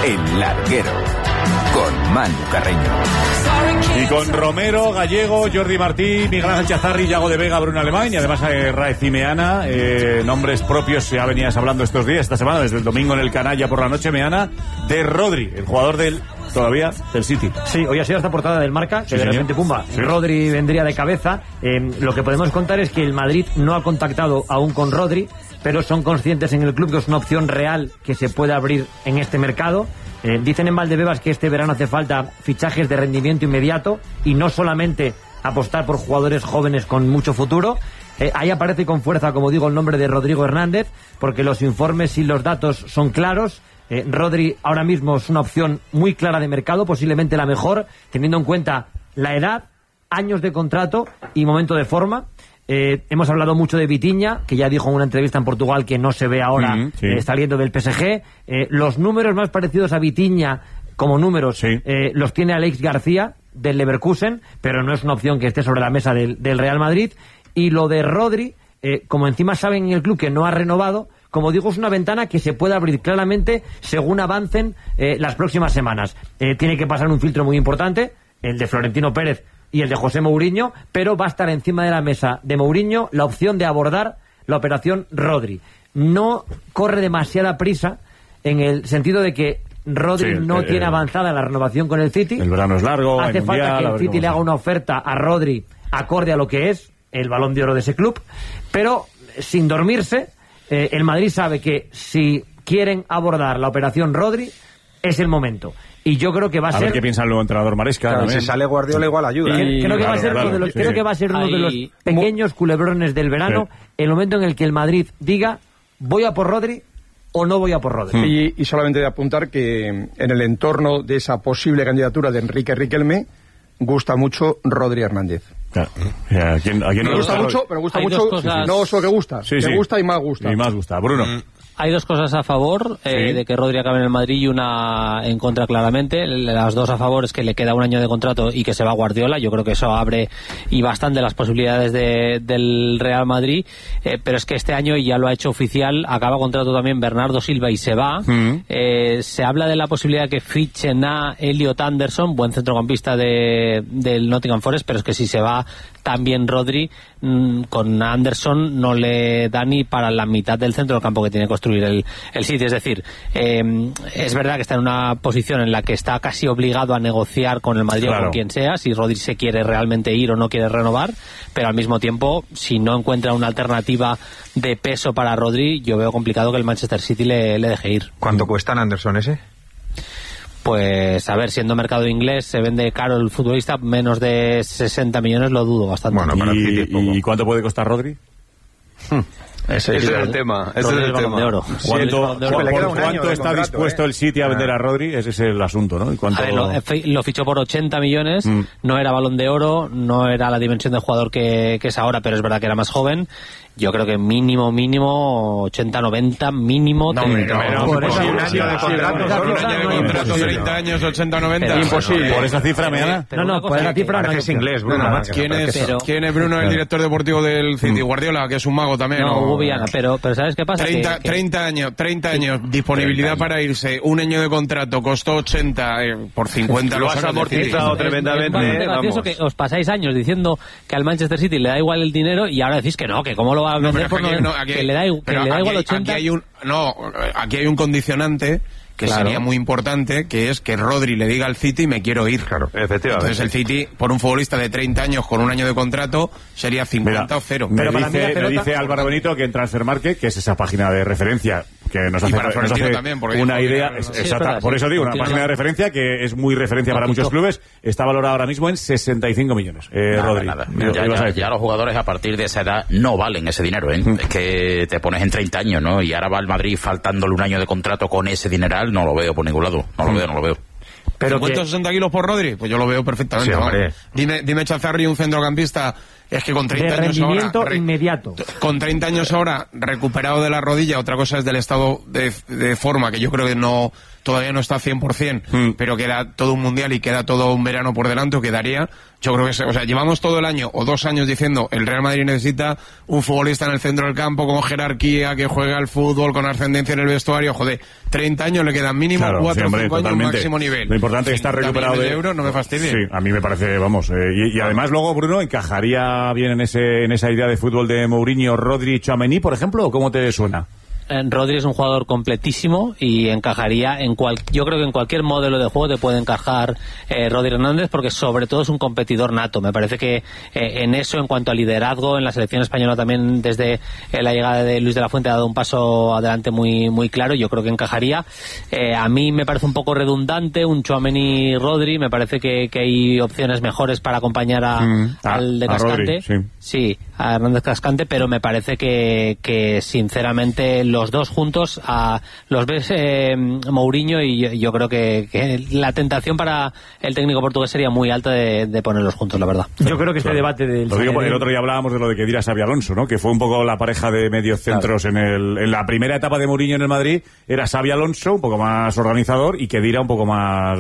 El Larguero, con Manu Carreño. Y con Romero, Gallego, Jordi Martí, Miguel Ángel Chazarri, Yago de Vega, Bruno Alemán y además Raez y Meana, nombres propios. Ya venías hablando estos días, esta semana, desde el domingo en el Canalla por la noche, Meana, de Rodri, el jugador del City. Sí, hoy ha sido esta portada del Marca, que de repente, pumba, sí. Rodri vendría de cabeza. Lo que podemos contar es que el Madrid no ha contactado aún con Rodri, pero son conscientes en el club que es una opción real que se puede abrir en este mercado. Dicen en Valdebebas que este verano hace falta fichajes de rendimiento inmediato y no solamente apostar por jugadores jóvenes con mucho futuro. Ahí aparece con fuerza, como digo, el nombre de Rodrigo Hernández, porque los informes y los datos son claros. Rodri ahora mismo es una opción muy clara de mercado, posiblemente la mejor, teniendo en cuenta la edad, años de contrato y momento de forma. Hemos hablado mucho de Vitinha, que ya dijo en una entrevista en Portugal que no se ve ahora saliendo del PSG. Los números más parecidos a Vitinha como números los tiene Alex García del Leverkusen, pero no es una opción que esté sobre la mesa del Real Madrid. Y lo de Rodri, como encima saben en el club que no ha renovado, como digo, es una ventana que se puede abrir claramente según avancen las próximas semanas. Tiene que pasar un filtro muy importante, el de Florentino Pérez y el de José Mourinho, pero va a estar encima de la mesa de Mourinho la opción de abordar la operación Rodri. No corre demasiada prisa en el sentido de que Rodri no tiene avanzada la renovación con el City. El verano es largo. Hace falta que el City le haga una oferta a Rodri acorde a lo que es el Balón de Oro de ese club, pero sin dormirse. El Madrid sabe que si quieren abordar la operación Rodri es el momento. Y yo creo que va a ser... ver qué piensa el nuevo entrenador Maresca. Claro, si sale Guardiola igual ayuda. Creo que va a ser uno de los pequeños culebrones del verano, el momento en el que el Madrid diga voy a por Rodri o no voy a por Rodri. Y solamente de apuntar que en el entorno de esa posible candidatura de Enrique Riquelme gusta mucho Rodri Hernández. Claro. ¿A quién no me gusta mucho? Pero gusta mucho, no solo que gusta, gusta y más gusta. Y más gusta. Bruno. Hay dos cosas a favor de que Rodri acabe en el Madrid y una en contra claramente. Las dos a favor es que le queda un año de contrato y que se va Guardiola. Yo creo que eso abre y bastante las posibilidades del Real Madrid. Pero es que este año, y ya lo ha hecho oficial, acaba contrato también Bernardo Silva y se va. Se habla de la posibilidad de que fichen a Elliot Anderson, buen centrocampista del Nottingham Forest, pero es que si se va también Rodri, con Anderson no le da ni para la mitad del centro del campo que tiene que construir el City. Es decir, es verdad que está en una posición en la que está casi obligado a negociar con el Madrid o con quien sea, si Rodri se quiere realmente ir o no quiere renovar, pero al mismo tiempo, si no encuentra una alternativa de peso para Rodri, yo veo complicado que el Manchester City le deje ir. ¿Cuánto cuesta Anderson ese? Pues, a ver, siendo mercado inglés, se vende caro el futbolista, menos de 60 millones lo dudo bastante. Bueno, para ¿Y cuánto puede costar Rodri? Ese es el tema. Ese es el tema. De oro. ¿Cuánto está dispuesto el City a vender a Rodri? Ese es el asunto, ¿no? A ver, lo fichó por 80 millones, no era Balón de Oro, no era la dimensión de jugador que es ahora, pero es verdad que era más joven. Yo creo que mínimo 80, 90, mínimo. No, por un año de contrato, 30 años, 80, 90. Es imposible. ¿Por esa cifra, Meana? No, por esa cifra no es inglés, Bruno. ¿Quién es Bruno, el director deportivo del City? Guardiola, que es un mago también. No, Hugo Viana, pero ¿sabes qué pasa? 30 años, disponibilidad para irse, un año de contrato, costó 80, por 50 lo has amortizado tremendamente. Es gracioso que os pasáis años diciendo que al Manchester City le da igual el dinero y ahora decís que no, que cómo lo va a vender que le da igual 80. Aquí hay un condicionante que sería muy importante, que es que Rodri le diga al City me quiero ir. Claro, efectivamente. Entonces el City, por un futbolista de 30 años con un año de contrato, sería 50 o 0. Me dice Álvaro Benito que en Transfermarkt, que es esa página de referencia que nos hace también, una idea, por eso digo, una página de referencia que es muy referencia para muchos clubes, está valorada ahora mismo en 65 millones. Rodri. Ya los jugadores a partir de esa edad no valen ese dinero, ¿eh? Es que te pones en 30 años, ¿no? Y ahora va el Madrid faltándole un año de contrato con ese dineral, no lo veo por ningún lado. No lo veo. Pero 50 o 60 kilos por Rodri, pues yo lo veo perfectamente. Sí, dime Chazarri, un centrocampista Es que con 30 de años rendimiento ahora, inmediato. Con 30 años ahora, recuperado de la rodilla, otra cosa es del estado de forma, que yo creo que todavía no está 100%, pero queda todo un mundial y queda todo un verano por delante, o quedaría. Yo creo que, llevamos todo el año o 2 años diciendo el Real Madrid necesita un futbolista en el centro del campo con jerarquía, que juegue al fútbol, con ascendencia en el vestuario. Joder, 30 años le quedan mínimo, 4 o 5 años totalmente. máximo nivel. Lo importante es que está recuperado de euros, no me fastidie. Sí, a mí me parece, vamos. Y además luego, Bruno, ¿encajaría bien en esa idea de fútbol de Mourinho, Rodri, Tchouaméni, por ejemplo? ¿O cómo te suena? Rodri es un jugador completísimo y encajaría yo creo que en cualquier modelo de juego te puede encajar Rodri Hernández, porque sobre todo es un competidor nato. Me parece que en eso, en cuanto a liderazgo, en la selección española también desde la llegada de Luis de la Fuente ha dado un paso adelante muy, muy claro. Yo creo que encajaría. A mí me parece un poco redundante un Tchouaméni Rodri. Me parece que hay opciones mejores para acompañar al de Cascante. Rodri, sí, a Hernández Cascante, pero me parece que sinceramente los dos juntos los ves Mourinho, y yo creo que la tentación para el técnico portugués sería muy alta de ponerlos juntos, la verdad. Yo creo que este debate del... Lo digo porque el otro día hablábamos de lo de Khedira Xabi Alonso, ¿no? Que fue un poco la pareja de mediocentros en la primera etapa de Mourinho en el Madrid. Era Xabi Alonso, un poco más organizador, y Khedira un poco más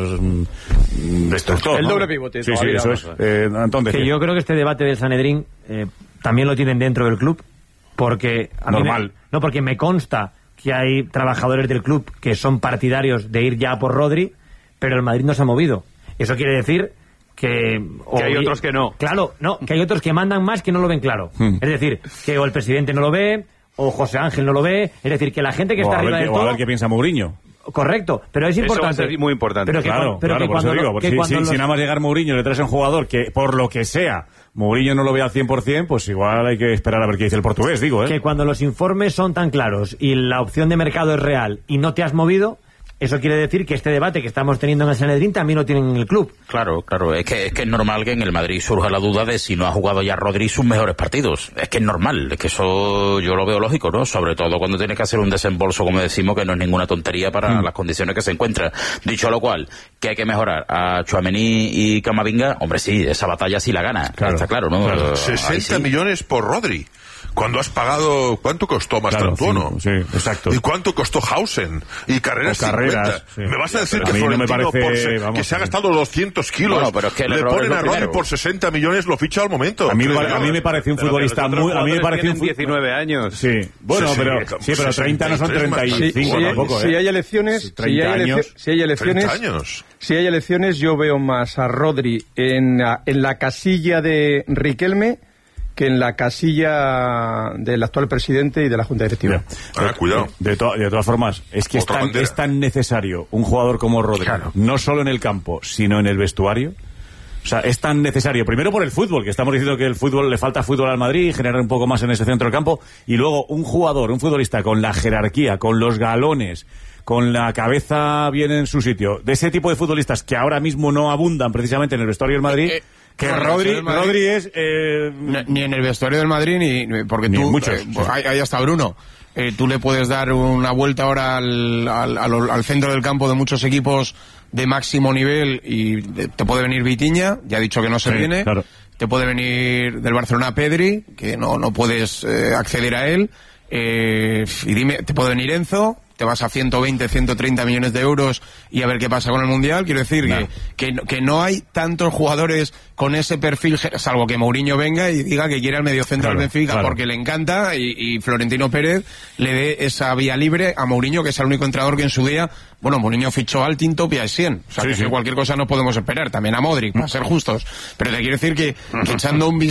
destructor. El ¿no? doble pivote. Sí, eso es. Entonces, que yo creo que este debate del Sanedrín también lo tienen dentro del club, porque porque me consta que hay trabajadores del club que son partidarios de ir ya por Rodri, pero el Madrid no se ha movido. Eso quiere decir que hay otros que no. Claro, no, que hay otros que mandan más que no lo ven claro. Es decir, que o el presidente no lo ve, o José Ángel no lo ve. Es decir, que la gente que está arriba del todo... a ver qué piensa Mourinho. Correcto, pero es importante. Eso va a ser muy importante. Pero por eso digo, si nada más llegar Mourinho le traes a un jugador que, por lo que sea, Mourinho no lo ve al 100%, pues igual hay que esperar a ver qué dice el portugués, digo, ¿eh? Que cuando los informes son tan claros y la opción de mercado es real y no te has movido, eso quiere decir que este debate que estamos teniendo en el Sanedrín también lo tienen en el club. Claro, es que es normal que en el Madrid surja la duda de si no ha jugado ya Rodri sus mejores partidos. Es que es normal, es que eso yo lo veo lógico, ¿no? Sobre todo cuando tienes que hacer un desembolso, como decimos, que no es ninguna tontería para las condiciones que se encuentra. Dicho lo cual, que hay que mejorar a Tchouaméni y Camavinga, hombre, sí, esa batalla sí la gana, está claro, ¿no? Claro. 60 millones por Rodri. Cuando has pagado, ¿cuánto costó Mastantuono? Sí, exacto. ¿Y cuánto costó Hausen? Y Carreras 50. Sí. ¿Me vas a decir pero que Florentino que se ha gastado 200 kilos? Bueno, pero es que le ponen a Rodri por 60 millones, lo ficha al momento. A mí me parece un futbolista muy... A mí me parece un 19 años. Sí. Bueno, pero 30 no son 35 tampoco, Si hay elecciones... 30 años. Si hay elecciones... 30 años. Si hay elecciones, yo veo más a Rodri en la casilla de Riquelme que en la casilla del actual presidente y de la Junta Directiva. Cuidado. De todas formas, es que es tan necesario un jugador como Rodri, no solo en el campo, sino en el vestuario. O sea, es tan necesario, primero por el fútbol, que estamos diciendo que el fútbol, le falta fútbol al Madrid, generar un poco más en ese centro del campo, y luego un futbolista con la jerarquía, con los galones, con la cabeza bien en su sitio, de ese tipo de futbolistas que ahora mismo no abundan precisamente en el vestuario del Madrid, que Rodri es... Ni en el vestuario del Madrid, ni porque tú... Ahí está Bruno. Tú le puedes dar una vuelta ahora al centro del campo de muchos equipos de máximo nivel y te puede venir Vitinha, ya ha dicho que no se viene. Claro. Te puede venir del Barcelona Pedri, que no puedes acceder a él. Y dime, te puede venir Enzo, te vas a 120, 130 millones de euros y a ver qué pasa con el Mundial. Quiero decir que no hay tantos jugadores con ese perfil, salvo que Mourinho venga y diga que quiere al mediocentro del Benfica porque le encanta y Florentino Pérez le dé esa vía libre a Mourinho, que es el único entrenador que en su día, Mourinho fichó al Tinto y a Essien. O sea, que cualquier cosa no podemos esperar. También a Modric, para ser justos. Pero te quiero decir que echando un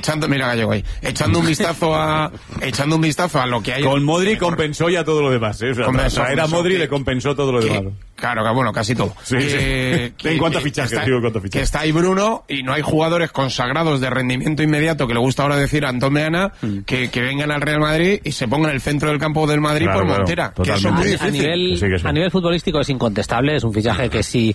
vistazo a lo que hay... Con Modric compensó ya todo lo demás, ¿eh? O sea, traer a Modric le compensó todo lo demás. Claro, casi todo. En cuanto a fichajes, que está ahí Bruno y no hay jugadores consagrados de rendimiento inmediato, que le gusta ahora decir a Antón Meana, que vengan al Real Madrid y se pongan en el centro del campo del Madrid por Montera. Que eso es muy difícil. A nivel futbolístico es incontestable, es un fichaje que si